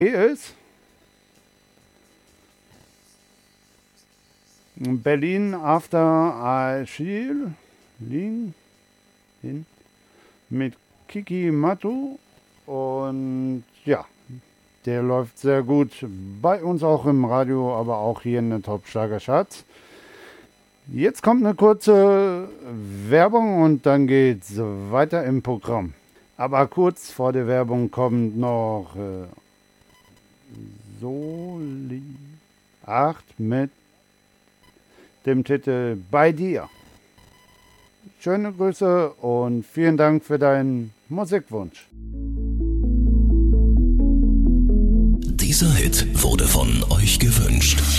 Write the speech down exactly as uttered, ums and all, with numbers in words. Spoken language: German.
ist Berlin After I Chill Lin hin mit Kiki Matu und ja, der läuft sehr gut bei uns auch im Radio, aber auch hier in den Top-Schlager-Charts. Jetzt kommt eine kurze Werbung und dann geht's weiter im Programm. Aber kurz vor der Werbung kommt noch äh, Soli acht mit dem Titel Bei dir. Schöne Grüße und vielen Dank für deinen Musikwunsch. Dieser Hit wurde von euch gewünscht.